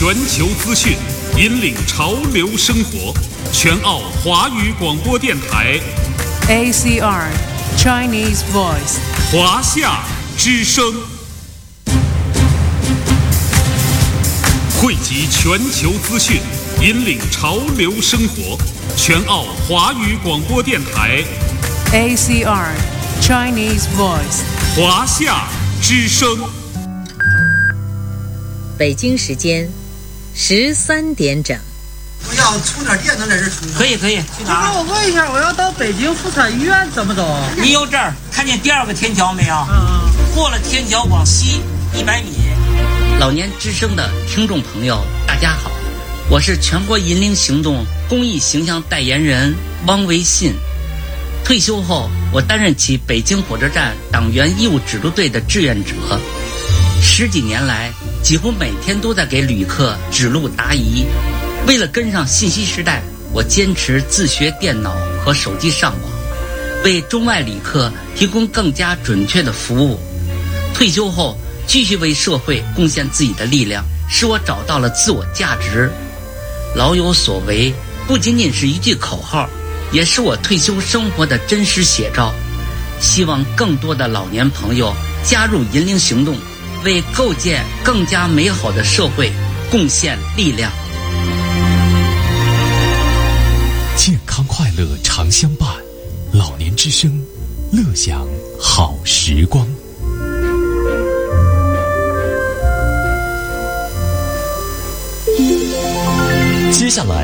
全球资讯，引领潮流生活。全澳华语广播电台 ACR Chinese Voice 华夏之声，汇集全球资讯，引领潮流生活。全澳华语广播电台 ACR Chinese Voice 华夏之声。 北京时间13点整。 我要充点电能在这充。 可以，去哪儿？ 我问一下，我要到北京妇产医院怎么走？ 你有这儿看见第2个天桥没有？过了天桥往西100米。老年之声的听众朋友，大家好，我是全国银龄行动公益形象代言人汪维信。退休后，我担任起北京火车站党员义务指路队的志愿者，10几年来，几乎每天都在给旅客指路答疑。为了跟上信息时代，我坚持自学电脑和手机上网，为中外旅客提供更加准确的服务。退休后，继续为社会贡献自己的力量，使我找到了自我价值。老有所为不仅仅是一句口号，也是我退休生活的真实写照。希望更多的老年朋友加入银龄行动，为构建更加美好的社会贡献力量。 健康快乐常相伴，老年之声，乐享好时光。接下来